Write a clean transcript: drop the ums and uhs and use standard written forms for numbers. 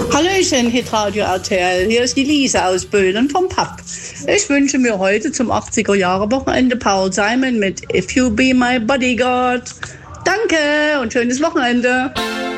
Hallöchen, Hitradio RTL. Hier ist die Lisa aus Böhlen vom Pub. Ich wünsche mir heute zum 80er-Jahre-Wochenende Paul Simon mit If You Be My Bodyguard. Danke und schönes Wochenende.